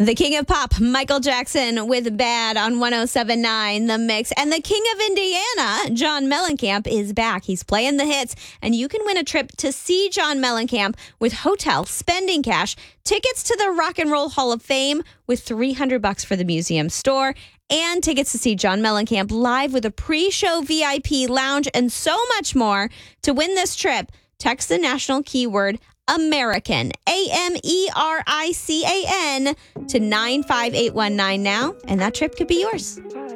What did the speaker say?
The King of Pop, Michael Jackson with Bad on 107.9 The Mix. And the King of Indiana, John Mellencamp, is back. He's playing the hits, and you can win a trip to see John Mellencamp with hotel, spending cash, tickets to the Rock and Roll Hall of Fame with $300 for the museum store, and tickets to see John Mellencamp live with a pre-show VIP lounge and so much more. To win this trip, text the national keyword American, AMERICAN, to 95819 now, and that trip could be yours.